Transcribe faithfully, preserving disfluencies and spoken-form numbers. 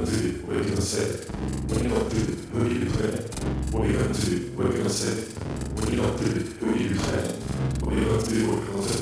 do it? What are you gonna say? When you not do it, who are you playing? What are you gonna do? What are you gonna say? When you not do it, who are you playing? What are you gonna do? What are you gonna say?